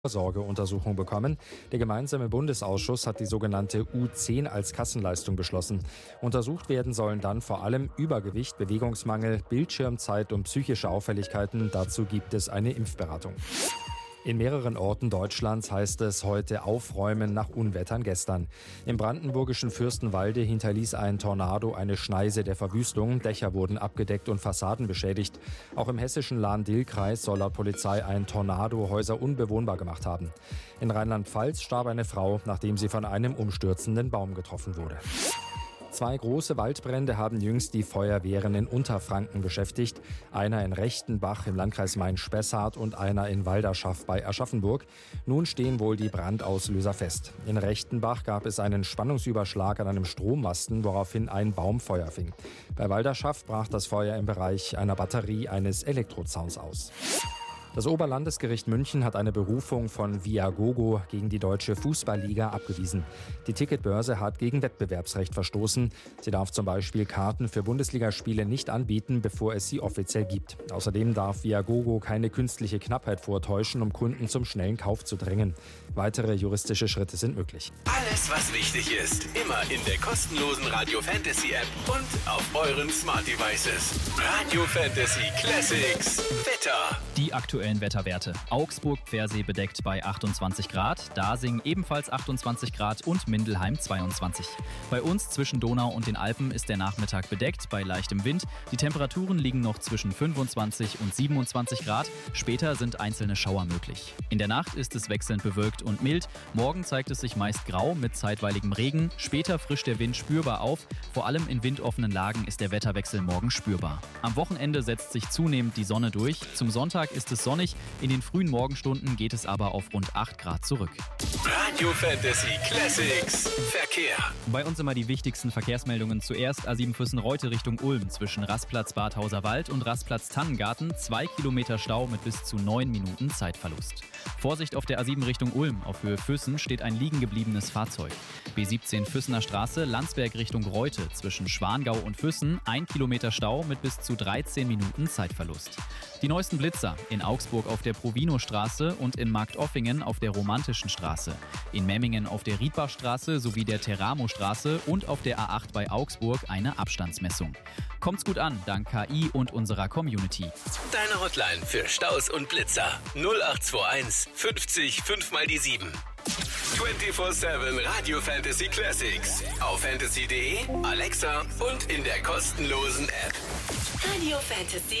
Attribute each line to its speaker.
Speaker 1: Vorsorgeuntersuchung bekommen. Der gemeinsame Bundesausschuss hat die sogenannte U10 als Kassenleistung beschlossen. Untersucht werden sollen dann vor allem Übergewicht, Bewegungsmangel, Bildschirmzeit und psychische Auffälligkeiten. Dazu gibt es eine Impfberatung. In mehreren Orten Deutschlands heißt es heute Aufräumen nach Unwettern gestern. Im brandenburgischen Fürstenwalde hinterließ ein Tornado eine Schneise der Verwüstung. Dächer wurden abgedeckt und Fassaden beschädigt. Auch im hessischen Lahn-Dill-Kreis soll laut Polizei ein Tornado Häuser unbewohnbar gemacht haben. In Rheinland-Pfalz starb eine Frau, nachdem sie von einem umstürzenden Baum getroffen wurde. 2 große Waldbrände haben jüngst die Feuerwehren in Unterfranken beschäftigt. Einer in Rechtenbach im Landkreis Main-Spessart und einer in Walderschaff bei Aschaffenburg. Nun stehen wohl die Brandauslöser fest. In Rechtenbach gab es einen Spannungsüberschlag an einem Strommasten, woraufhin ein Baum Feuer fing. Bei Walderschaff brach das Feuer im Bereich einer Batterie eines Elektrozauns aus. Das Oberlandesgericht München hat eine Berufung von Viagogo gegen die Deutsche Fußballliga abgewiesen. Die Ticketbörse hat gegen Wettbewerbsrecht verstoßen. Sie darf zum Beispiel Karten für Bundesligaspiele nicht anbieten, bevor es sie offiziell gibt. Außerdem darf Viagogo keine künstliche Knappheit vortäuschen, um Kunden zum schnellen Kauf zu drängen. Weitere juristische Schritte sind möglich.
Speaker 2: Alles, was wichtig ist, immer in der kostenlosen Radio Fantasy App und auf euren Smart Devices. Radio Fantasy Classics Wetter.
Speaker 3: Die aktuellen Wetterwerte. Augsburg-Pfersee bedeckt bei 28 Grad, Dasing ebenfalls 28 Grad und Mindelheim 22. Bei uns zwischen Donau und den Alpen ist der Nachmittag bedeckt bei leichtem Wind. Die Temperaturen liegen noch zwischen 25 und 27 Grad. Später sind einzelne Schauer möglich. In der Nacht ist es wechselnd bewölkt und mild. Morgen zeigt es sich meist grau mit zeitweiligem Regen. Später frischt der Wind spürbar auf. Vor allem in windoffenen Lagen ist der Wetterwechsel morgen spürbar. Am Wochenende setzt sich zunehmend die Sonne durch. Zum Sonntag ist es sonnig. In den frühen Morgenstunden geht es aber auf rund 8 Grad zurück.
Speaker 2: Radio Fantasy Classics Verkehr.
Speaker 3: Bei uns immer die wichtigsten Verkehrsmeldungen. Zuerst A7 Füssen-Reute Richtung Ulm zwischen Rastplatz Bad Hauserwald und Rastplatz Tannengarten. 2 Kilometer Stau mit bis zu 9 Minuten Zeitverlust. Vorsicht auf der A7 Richtung Ulm. Auf Höhe Füssen steht ein liegen gebliebenes Fahrzeug. B17 Füssener Straße, Landsberg Richtung Reute zwischen Schwangau und Füssen. 1 Kilometer Stau mit bis zu 13 Minuten Zeitverlust. Die neuesten Blitzer in Augsburg auf der Provino-Straße und in Marktoffingen auf der Romantischen Straße. In Memmingen auf der Riedbachstraße sowie der Teramo-Straße und auf der A8 bei Augsburg eine Abstandsmessung. Kommt's gut an, dank KI und unserer Community.
Speaker 2: Deine Hotline für Staus und Blitzer 0821 50 5 mal die 7. 24/7 Radio Fantasy Classics. Auf fantasy.de, Alexa und in der kostenlosen App.
Speaker 4: Radio Fantasy